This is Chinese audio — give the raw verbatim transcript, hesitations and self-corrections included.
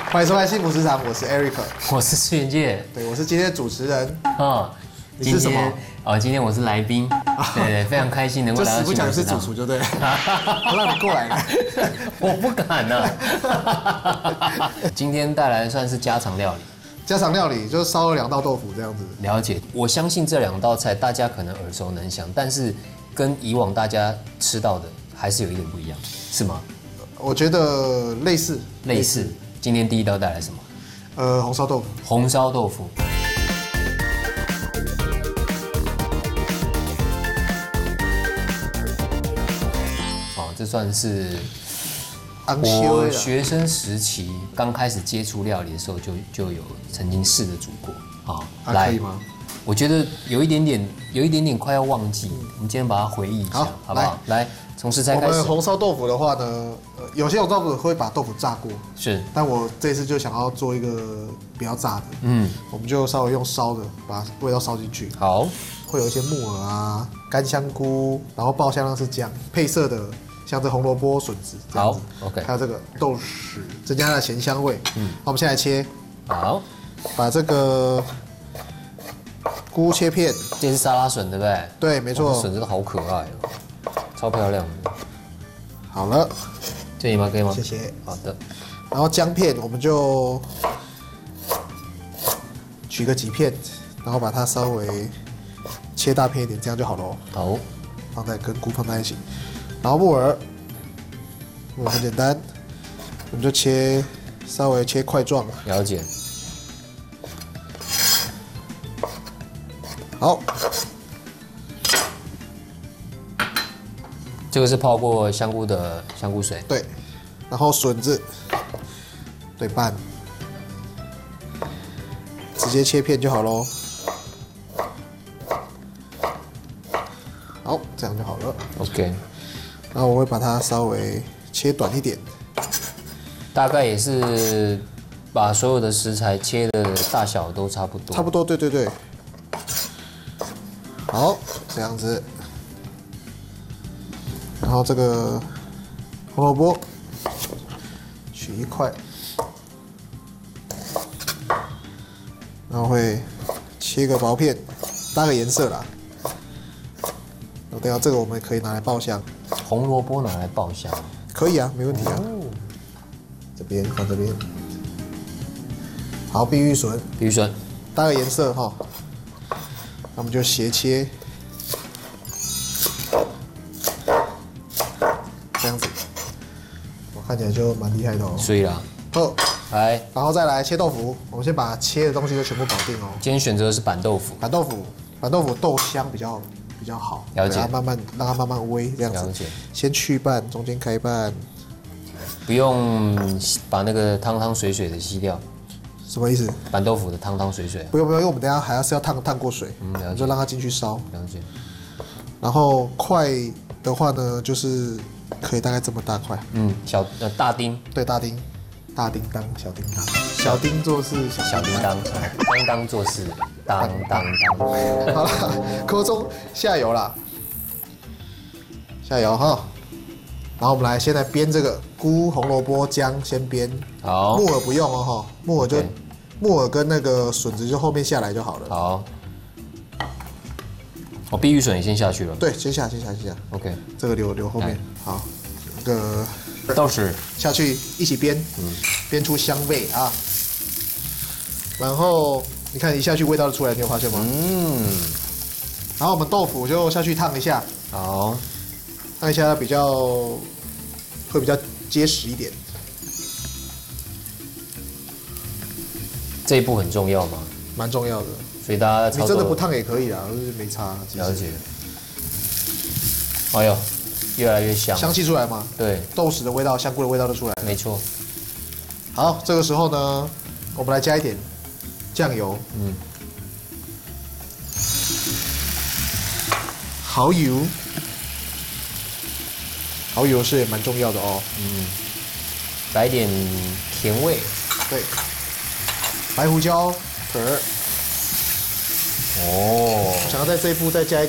欢迎收看《幸福职场》，我是 Eric， 我是施元介， 对，我是今天的主持人。 哦， 你是什么？ 哦，今天我是来宾，对对，非常开心能够来到就死不讲幸福职场。 是主厨就对了，我让你过来了。 我不敢呢、啊。今天带来的算是家常料理。 家常料理就是烧了两道豆腐这样子。 了解，我相信这两道菜大家可能耳熟能详，但是跟以往大家吃到的还是有一点不一样，是吗？ 我觉得类似， 类似。今天第一道带来什么？ 呃，红烧豆腐。 红烧豆腐。哦，这算是我学生时期刚开始接触料理的时候就就有曾经试着煮过。好， 来，可以吗？ 我觉得有一点点，有一点点快要忘记。我们今天把它回忆一下，好，好不好？来，从食材开始。 我们红烧豆腐的话呢，呃，有些红烧豆腐会把豆腐炸过， 是， 但我这次就想要做一个不要炸的，嗯，我们就稍微用烧的把味道烧进去。 好， 会有一些木耳啊、干香菇，然后爆香料是酱，配色的像这红萝卜、笋子这样子。 好 ，OK， 还有这个豆豉，增加它的咸香味。嗯，那我们现在切， 好， 把这个菇切片。 这是沙拉笋，对不对？ 对，没错。 笋真的好可爱哦，超漂亮的。 好了， 这里吗？可以吗？ 谢谢。 好的。 然后姜片我们就取个几片，然后把它稍微切大片一点，这样就好了。 好， 放在跟菇放在一起。然后木耳，木耳很简单，我们就切稍微切块状。 了解。 好， 这个是泡过香菇的香菇水。 对，然后笋子对半，直接切片就好咯。好，这样就好了。 OK。 然后我会把它稍微切短一点， 大概也是把所有的食材切的大小都差不多。 差不多，对对对。好，这样子。然后这个红萝卜取一块，然后会切个薄片，搭个颜色啦。等下这个我们可以拿来爆香。 红萝卜拿来爆香， 可以啊，没问题啊。哦、这边放这边。好，碧玉笋， 碧玉笋搭个颜色哈。那我们就斜切，这样子，我看起来就蛮厉害的哦。 所以啦， 好， 来， 然后再来切豆腐，我们先把切的东西都全部搞定哦。 今天选择的是板豆腐， 板豆腐，板豆腐豆香比较比较好， 了解。 让它慢慢让它慢慢煨这样子。 了解。 先去瓣，中间开瓣， 不用把那个汤汤水水的吸掉。 什么意思？ 板豆腐的汤汤水水、啊？ 不用不用，因为我们等一下还要是要烫烫过水， 嗯，了解， 就让它进去烧。 了解。 然后块的话呢，就是可以大概这么大块。 嗯，小呃大丁。 对，大丁，大叮当，小叮当，小丁做事小小叮当，当当做事，当当当。 好了，锅中下油啦，下油哈。然后我们来先来煸这个菇、红萝卜、姜，先煸。 好， 木耳不用哦哈，木耳就 okay. 木耳跟那个笋子就后面下来就好了。 好，哦，碧玉笋也先下去了。 对，先下，先下，先下。 OK， 这个留留后面。好，这个豆豉下去一起煸，嗯，煸出香味啊。然后你看一下去味道就出来，你有发现吗？嗯。然后我们豆腐就下去烫一下。 好。 烫一下它比较会比较结实一点。 这一步很重要吗？ 蛮重要的。 所以大家你真的不烫也可以啦，就是没差。 了解。哎呦，越来越香。 香气出来吗？ 对。 豆豉的味道、香菇的味道都出来了。 没错。 好，这个时候呢，我们来加一点酱油。嗯。蚝油。蚝油是也蛮重要的哦。嗯。 来点甜味。 对。白胡椒粉儿。 哦。 我想要在这一步再加一